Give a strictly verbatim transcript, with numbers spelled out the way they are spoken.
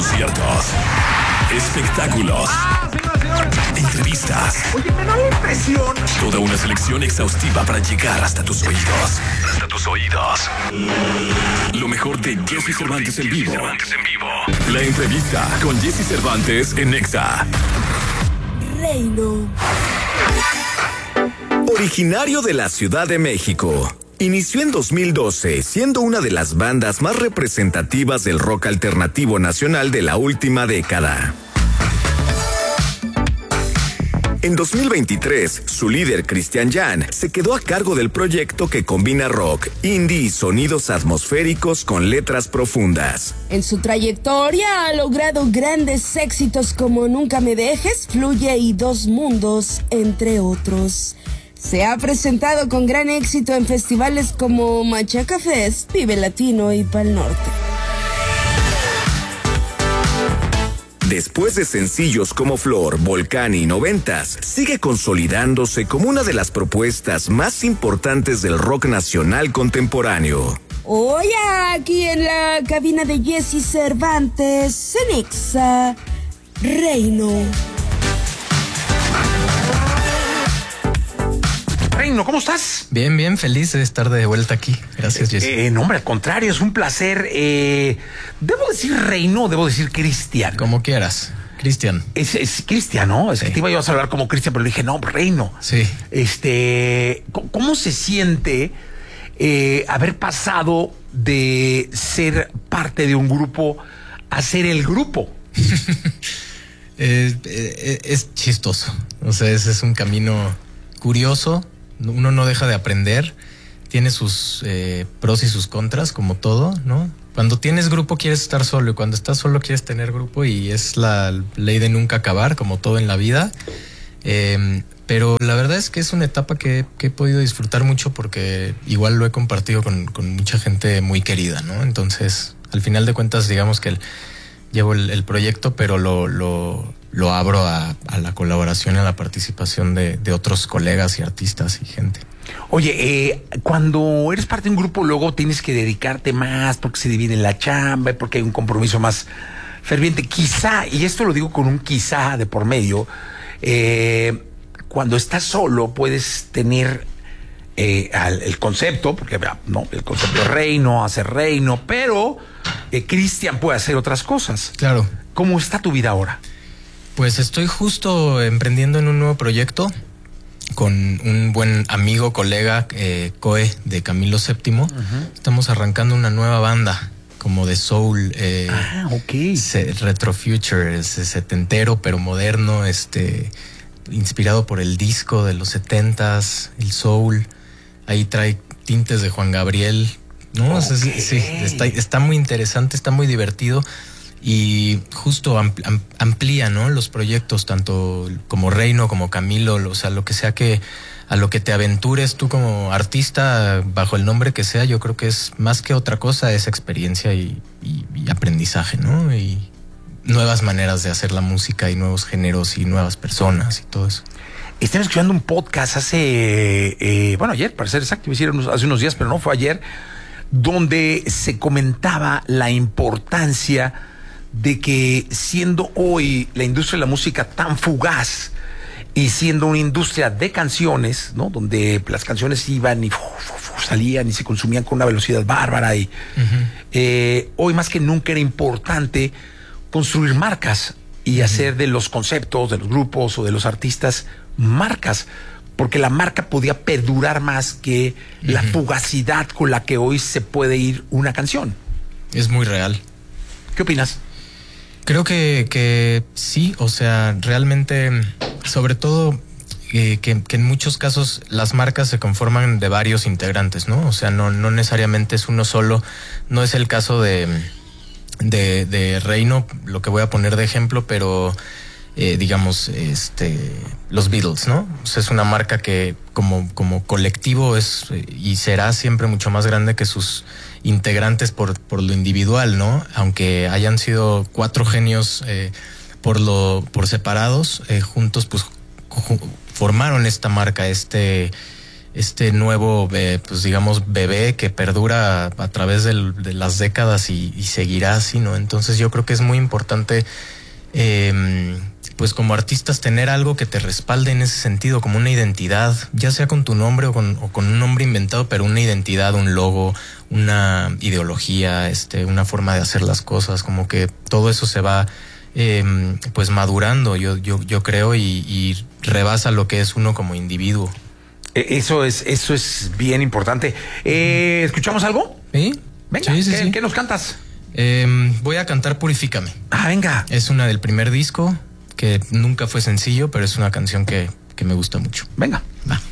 Conciertos, espectáculos, Ah, señor, señor. entrevistas. Oye, me da la impresión. Toda una selección exhaustiva para llegar hasta tus oídos. Hasta tus oídos. Lo mejor de Jesse Cervantes en vivo. La entrevista con Jesse Cervantes en Nexa. Reino. Originario de la Ciudad de México, inició en dos mil doce siendo una de las bandas más representativas del rock alternativo nacional de la última década. En dos mil veintitrés, su líder Cristian Jan se quedó a cargo del proyecto que combina rock, indie y sonidos atmosféricos con letras profundas. En su trayectoria ha logrado grandes éxitos como Nunca me dejes, Fluye y Dos mundos, entre otros. Se ha presentado con gran éxito en festivales como Machaca Fest, Vive Latino y Pal Norte. Después de sencillos como Flor, Volcán y Noventas, sigue consolidándose como una de las propuestas más importantes del rock nacional contemporáneo. Hoy aquí en la cabina de Jesse Cervantes, en Nexa, Reino. Reino, ¿cómo estás? Bien, bien, feliz de estar de vuelta aquí. Gracias, Jesse. Eh, no, hombre, al contrario, es un placer. Eh, ¿Debo decir Reino o debo decir Cristian? Como quieras. Cristian. Es, es Cristian, ¿no? Es Sí. que te iba yo a saludar como Cristian, pero le dije, no, Reino. Sí. Este, ¿cómo se siente eh, haber pasado de ser parte de un grupo a ser el grupo? eh, eh, es chistoso. O sea, ese es un camino curioso. Uno no deja de aprender. Tiene sus eh, pros y sus contras, como todo, ¿no? Cuando tienes grupo quieres estar solo y cuando estás solo quieres tener grupo y es la ley de nunca acabar, como todo en la vida. Eh, pero la verdad es que es una etapa que, que he podido disfrutar mucho porque igual lo he compartido con, con mucha gente muy querida, ¿no? Entonces, al final de cuentas, digamos que el, llevo el, el proyecto, pero lo, lo, lo abro a, a la colaboración y a la participación de, de otros colegas y artistas y gente. Oye, eh, cuando eres parte de un grupo, luego tienes que dedicarte más porque se divide la chamba, porque hay un compromiso más ferviente. Quizá, y esto lo digo con un quizá de por medio, eh, cuando estás solo puedes tener eh, al, el concepto, porque no, el concepto de reino, hacer reino, pero eh, Cristian puede hacer otras cosas. Claro. ¿Cómo está tu vida ahora? Pues estoy justo emprendiendo en un nuevo proyecto con un buen amigo, colega, eh, Coe de Camilo Séptimo. Uh-huh. Estamos arrancando una nueva banda como de soul, eh, ah, ok. se, retro future, es, es setentero pero moderno, este, inspirado por el disco de los setentas, el soul. Ahí trae tintes de Juan Gabriel, ¿no? Okay. O sea, sí, sí, está, está muy interesante, está muy divertido. Y justo ampl- amplía, ¿no? Los proyectos, tanto como Reino, como Camilo, o sea, lo que sea que a lo que te aventures tú como artista, bajo el nombre que sea, yo creo que es más que otra cosa, es experiencia y, y, y aprendizaje, ¿no? Y nuevas maneras de hacer la música y nuevos géneros y nuevas personas y todo eso. Estaba escuchando un podcast hace, eh, bueno, ayer, para ser exacto, me hicieron hace unos días, pero no fue ayer, donde se comentaba la importancia de que siendo hoy la industria de la música tan fugaz y siendo una industria de canciones, ¿no? Donde las canciones iban y uf, uf, uf, salían y se consumían con una velocidad bárbara y uh-huh. eh, hoy más que nunca era importante construir marcas y uh-huh. hacer de los conceptos, de los grupos o de los artistas marcas, porque la marca podía perdurar más que uh-huh. la fugacidad con la que hoy se puede ir una canción. Es muy real. ¿Qué opinas? Creo que, que sí, o sea, realmente, sobre todo eh, que, que en muchos casos las marcas se conforman de varios integrantes, ¿no? O sea, no, no necesariamente es uno solo, no es el caso de, de, de Reino, lo que voy a poner de ejemplo, pero eh, digamos, este, los Beatles, ¿no? O sea, es una marca que como, como colectivo es y será siempre mucho más grande que sus integrantes por, por lo individual, ¿no? Aunque hayan sido cuatro genios eh, por lo por separados, eh, juntos pues ju- formaron esta marca, este este nuevo, eh, pues digamos, bebé que perdura a, a través del, de las décadas y, y seguirá así, ¿no? Entonces yo creo que es muy importante, eh, pues como artistas, tener algo que te respalde en ese sentido, como una identidad, ya sea con tu nombre o con, o con un nombre inventado, pero una identidad, un logo, una ideología, este, una forma de hacer las cosas, como que todo eso se va eh, pues madurando, yo, yo, yo creo, y, y rebasa lo que es uno como individuo. Eso es, eso es bien importante. Eh, ¿Escuchamos algo? ¿Sí? Venga, sí, sí, ¿qué, sí. ¿qué nos cantas? Eh, voy a cantar Purifícame. Ah, venga. Es una del primer disco, que nunca fue sencillo, pero es una canción que, que me gusta mucho. Venga. Va.